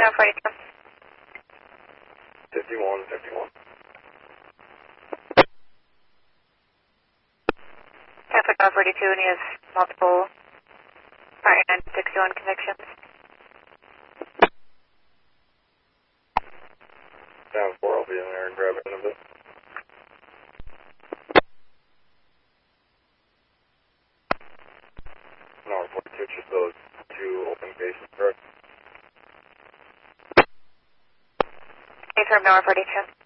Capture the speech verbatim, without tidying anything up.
Tower forty-two. fifty-one, fifty-one. Traffic Tower forty-two, and he has multiple Part nine sixty-one convictions. Down four, I'll be in there and grab it in a bit. No, forty-two, just those two open cases, correct? Confirm Tower forty-two.